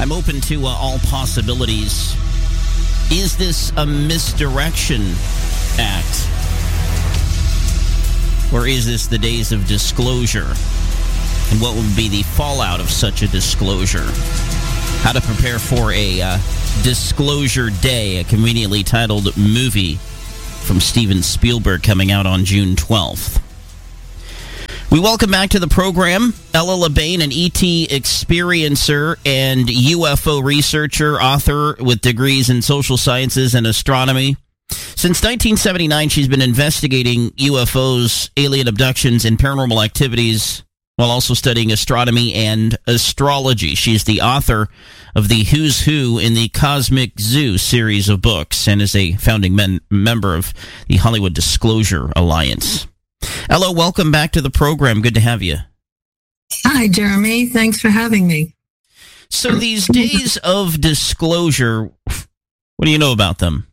I'm open to all possibilities. Is this a misdirection act? Or is this the days of disclosure? And what would be the fallout of such a disclosure? How to prepare for a Disclosure Day, a conveniently titled movie from Steven Spielberg coming out on June 12th. We welcome back to the program Ella Labane, an ET experiencer and UFO researcher, author with degrees in social sciences and astronomy. Since 1979, she's been investigating UFOs, alien abductions, and paranormal activities, while also studying astronomy and astrology. She's the author of the Who's Who in the Cosmic Zoo series of books and is a founding member of the Hollywood Disclosure Alliance. Ella, welcome back to the program. Good to have you. Hi, Jeremy. Thanks for having me. So these days of disclosure, what do you know about them?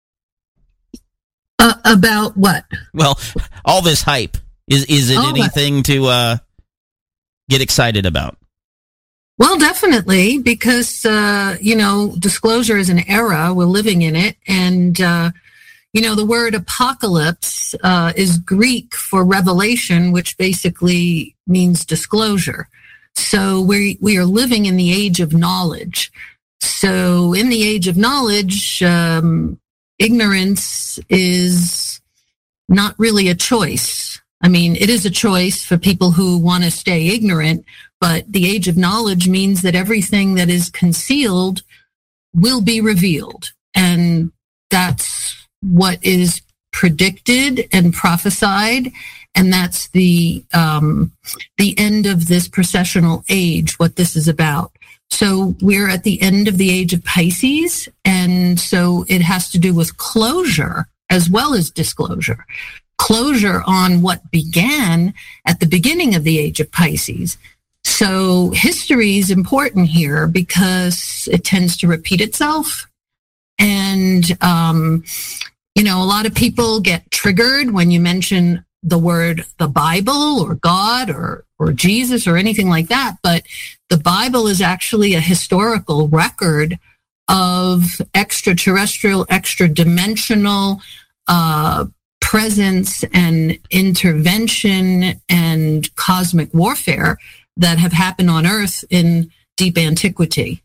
About what? Well, all this hype. Is it anything to get excited about? Well, definitely, because, disclosure is an era. We're living in it. And, the word apocalypse is Greek for revelation, which basically means disclosure. So we are living in the age of knowledge. So in the age of knowledge, ignorance is not really a choice. I mean, it is a choice for people who want to stay ignorant, but the age of knowledge means that everything that is concealed will be revealed. And that's what is predicted and prophesied. And that's the end of this processional age, what this is about. So we're at the end of the age of Pisces. And so it has to do with closure as well as disclosure. Closure on what began at the beginning of the age of Pisces. So history is important here because it tends to repeat itself. And, a lot of people get triggered when you mention the word the Bible or God or Jesus or anything like that. But the Bible is actually a historical record of extraterrestrial, extra-dimensional presence and intervention and cosmic warfare that have happened on Earth in deep antiquity.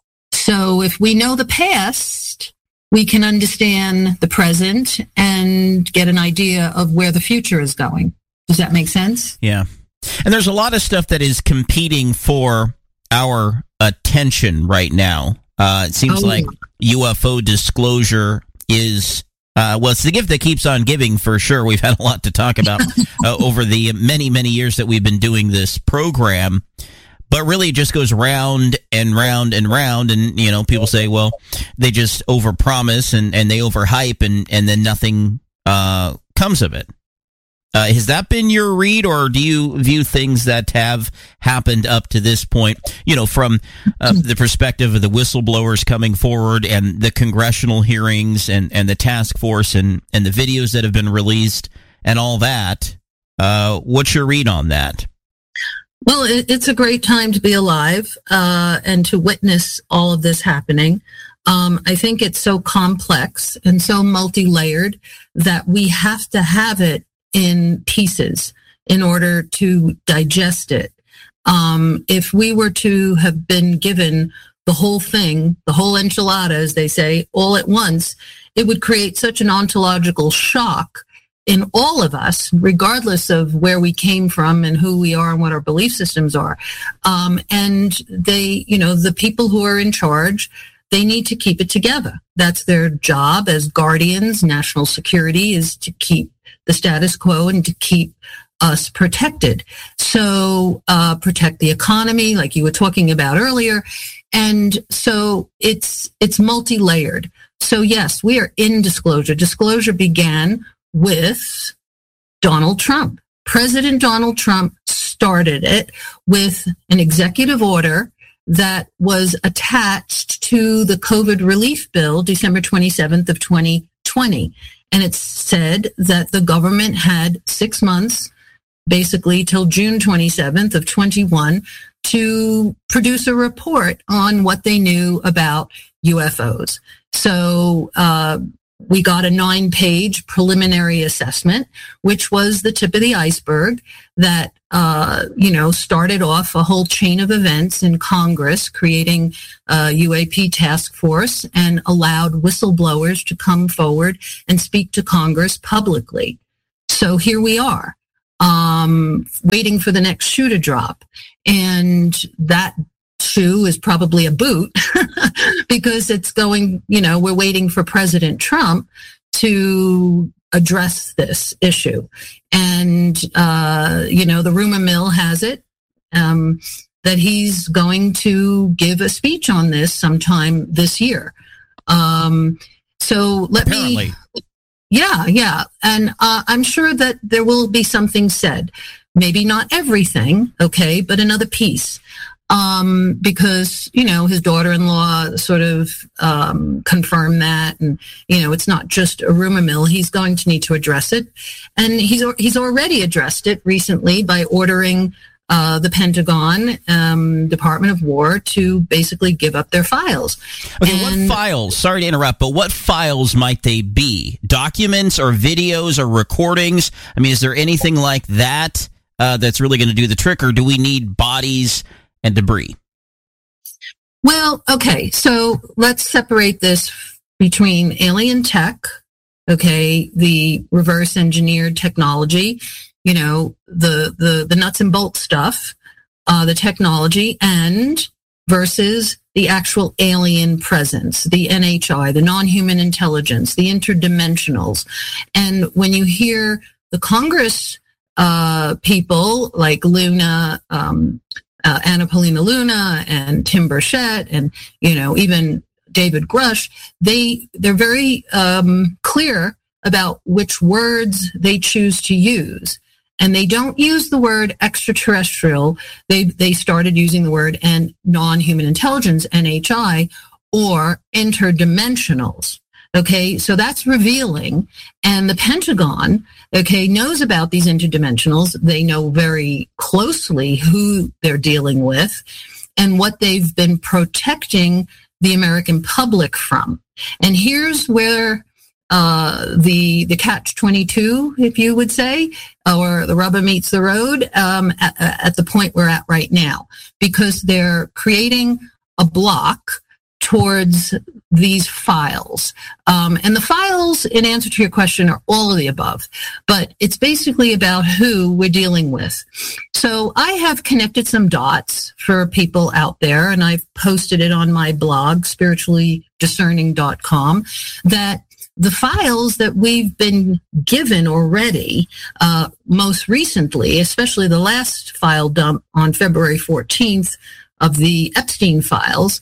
So if we know the past, we can understand the present and get an idea of where the future is going. Does that make sense? Yeah. And there's a lot of stuff that is competing for our attention right now. It seems like UFO disclosure is... it's the gift that keeps on giving, for sure. We've had a lot to talk about over the many, many years that we've been doing this program. But really, it just goes round and round and round. And, people say, well, they just overpromise and they overhype and then nothing comes of it. Has that been your read, or do you view things that have happened up to this point, from the perspective of the whistleblowers coming forward and the congressional hearings and the task force and the videos that have been released and all that? What's your read on that? Well, it's a great time to be alive and to witness all of this happening. I think it's so complex and so multi-layered that we have to have it in pieces in order to digest it. If we were to have been given the whole thing, the whole enchilada, as they say, all at once, it would create such an ontological shock in all of us, regardless of where we came from and who we are and what our belief systems are. And they, the people who are in charge, they need to keep it together. That's their job as guardians. National security is to keep the status quo and to keep us protected. So protect the economy, like you were talking about earlier. And so it's multi-layered. So yes, we are in disclosure. Disclosure began with Donald Trump. President Donald Trump started it with an executive order that was attached to the COVID relief bill, December 27th of 2020. And it said that the government had 6 months, basically till June 27th of 21, to produce a report on what they knew about UFOs. So we got a 9-page preliminary assessment, which was the tip of the iceberg that, started off a whole chain of events in Congress, creating a UAP task force and allowed whistleblowers to come forward and speak to Congress publicly. So here we are, waiting for the next shoe to drop. And that shoe is probably a boot because it's going, we're waiting for President Trump to address this issue. And, the rumor mill has it that he's going to give a speech on this sometime this year. So let Apparently. me... Yeah. And I'm sure that there will be something said. Maybe not everything, okay, but another piece. Because, his daughter-in-law sort of confirmed that. And, it's not just a rumor mill. He's going to need to address it. And he's already addressed it recently by ordering the Pentagon Department of War to basically give up their files. Okay, what files? Sorry to interrupt, but what files might they be? Documents or videos or recordings? I mean, is there anything like that that's really going to do the trick, or do we need bodies and debris? Well, okay, so let's separate this between alien tech, okay, the reverse engineered technology, the nuts and bolts stuff, the technology, and versus the actual alien presence, the NHI, the non-human intelligence, the interdimensionals. And when you hear the Congress people like Luna, Anna Paulina Luna and Tim Burchett and, even David Grush, they're very clear about which words they choose to use. And they don't use the word extraterrestrial. They started using the word and non-human intelligence, NHI, or interdimensionals. Okay, so that's revealing. And the Pentagon, knows about these interdimensionals. They know very closely who they're dealing with and what they've been protecting the American public from. And here's where the catch-22, if you would say, or the rubber meets the road at the point we're at right now, because they're creating a block towards these files. And the files, in answer to your question, are all of the above. But it's basically about who we're dealing with. So I have connected some dots for people out there, and I've posted it on my blog, spirituallydiscerning.com, that the files that we've been given already, most recently, especially the last file dump on February 14th of the Epstein files,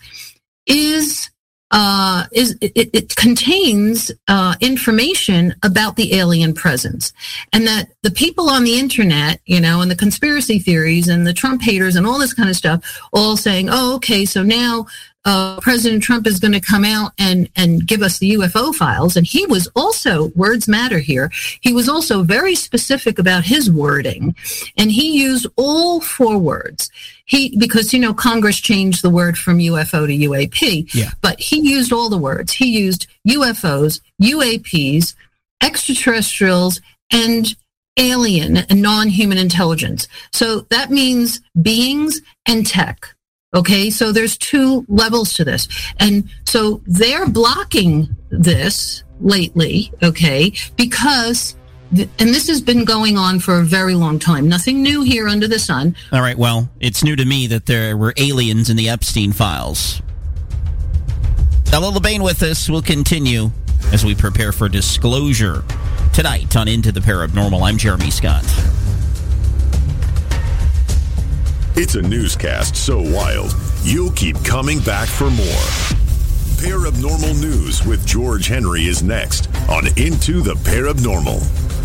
it contains information about the alien presence, and that the people on the internet, and the conspiracy theories and the Trump haters and all this kind of stuff, all saying, oh, okay, so now President Trump is going to come out and give us the UFO files. And he was also, words matter here, he was also very specific about his wording. And he used all 4 words. Because, Congress changed the word from UFO to UAP. Yeah. But he used all the words. He used UFOs, UAPs, extraterrestrials, and alien and non-human intelligence. So that means beings and tech. Okay, so there's 2 levels to this. And so they're blocking this lately, okay, because, and this has been going on for a very long time. Nothing new here under the sun. All right, well, it's new to me that there were aliens in the Epstein files. Ella LeBain with us. We'll continue as we prepare for disclosure tonight on Into the Paranormal. I'm Jeremy Scott. It's a newscast so wild, you'll keep coming back for more. Paranormal News with George Henry is next on Into the Paranormal.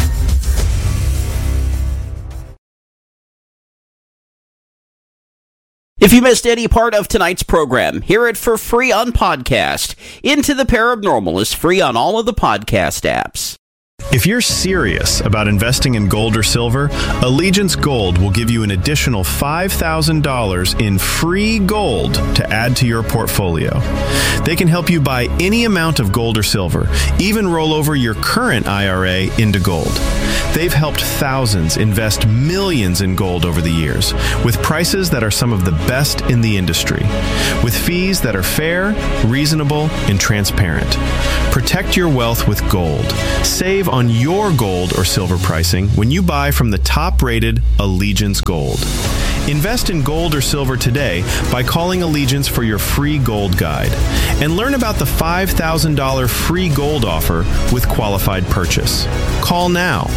If you missed any part of tonight's program, hear it for free on podcast. Into the Paranormal is free on all of the podcast apps. If you're serious about investing in gold or silver, Allegiance Gold will give you an additional $5,000 in free gold to add to your portfolio. They can help you buy any amount of gold or silver, even roll over your current IRA into gold. They've helped thousands invest millions in gold over the years, with prices that are some of the best in the industry, with fees that are fair, reasonable, and transparent. Protect your wealth with gold. Save on your gold or silver pricing when you buy from the top-rated Allegiance Gold. Invest in gold or silver today by calling Allegiance for your free gold guide. And learn about the $5,000 free gold offer with qualified purchase. Call now.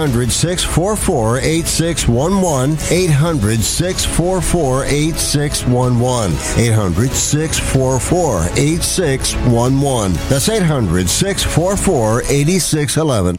800-644-8611. 800-644-8611. 800-644-8611. That's 800-644-8611.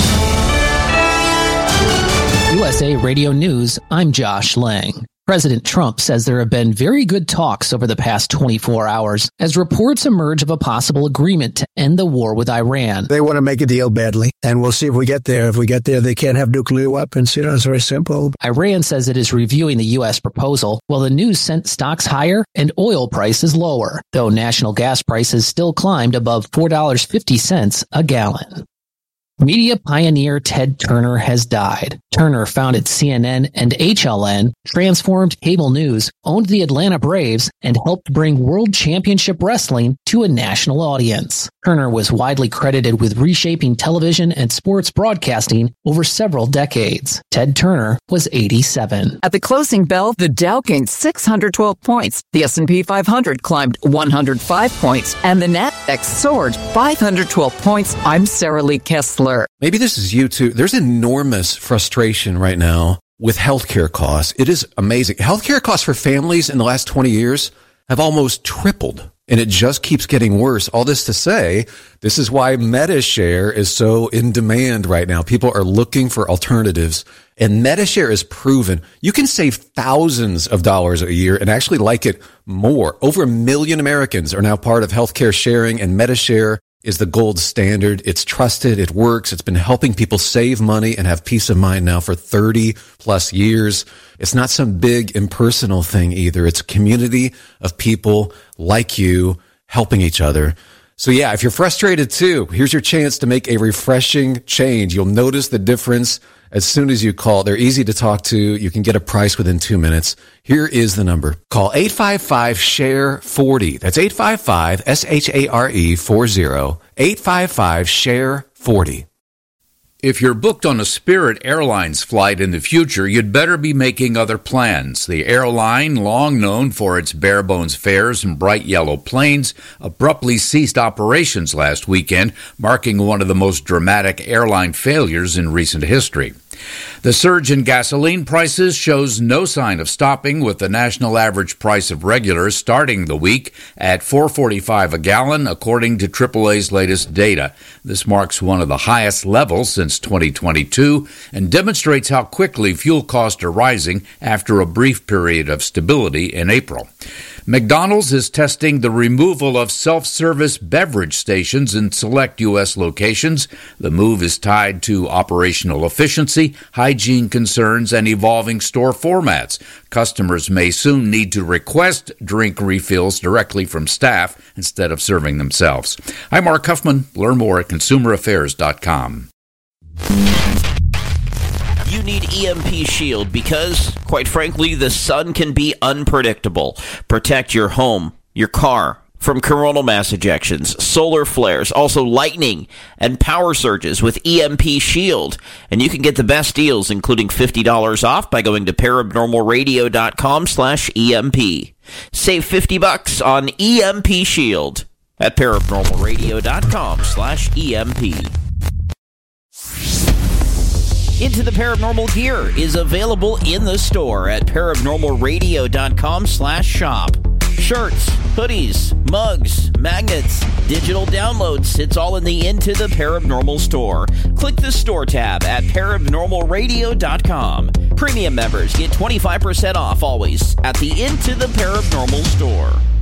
USA Radio News, I'm Josh Lang. President Trump says there have been very good talks over the past 24 hours as reports emerge of a possible agreement to end the war with Iran. They want to make a deal badly, and we'll see if we get there. If we get there, they can't have nuclear weapons. You know, it's very simple. Iran says it is reviewing the U.S. proposal, while the news sent stocks higher and oil prices lower, though national gas prices still climbed above $4.50 a gallon. Media pioneer Ted Turner has died. Turner founded CNN and HLN, transformed cable news, owned the Atlanta Braves, and helped bring World Championship Wrestling to a national audience. Turner was widely credited with reshaping television and sports broadcasting over several decades. Ted Turner was 87. At the closing bell, the Dow gained 612 points. The S&P 500 climbed 105 points, and the Nasdaq soared 512 points. I'm Sarah Lee Kessler. Maybe this is you too. There's enormous frustration right now with healthcare costs. It is amazing. Healthcare costs for families in the last 20 years have almost tripled, and it just keeps getting worse. All this to say, this is why MediShare is so in demand right now. People are looking for alternatives, and MediShare is proven. You can save thousands of dollars a year and actually like it more. Over 1 million Americans are now part of healthcare sharing, and MediShare is the gold standard. It's trusted. It works. It's been helping people save money and have peace of mind now for 30 plus years. It's not some big impersonal thing either. It's a community of people like you helping each other. So yeah, if you're frustrated too, here's your chance to make a refreshing change. You'll notice the difference as soon as you call. They're easy to talk to. You can get a price within 2 minutes. Here is the number. Call 855-SHARE-40. That's 855-SHARE-40. 855-SHARE-40. If you're booked on a Spirit Airlines flight in the future, you'd better be making other plans. The airline, long known for its bare-bones fares and bright yellow planes, abruptly ceased operations last weekend, marking one of the most dramatic airline failures in recent history. The surge in gasoline prices shows no sign of stopping, with the national average price of regular starting the week at $4.45 a gallon, according to AAA's latest data. This marks one of the highest levels since 2022 and demonstrates how quickly fuel costs are rising after a brief period of stability in April. McDonald's is testing the removal of self-service beverage stations in select U.S. locations. The move is tied to operational efficiency, hygiene concerns, and evolving store formats. Customers may soon need to request drink refills directly from staff instead of serving themselves. I'm Mark Huffman. Learn more at consumeraffairs.com. You need EMP Shield because, quite frankly, the sun can be unpredictable. Protect your home, your car, from coronal mass ejections, solar flares, also lightning and power surges with EMP Shield. And you can get the best deals, including $50 off, by going to paranormalradio.com/EMP. Save $50 on EMP Shield at paranormalradio.com/EMP. Into the Paranormal gear is available in the store at paranormalradio.com/shop. Shirts, hoodies, mugs, magnets, digital downloads. It's all in the Into the Paranormal store. Click the store tab at paranormalradio.com. Premium members get 25% off always at the Into the Paranormal store.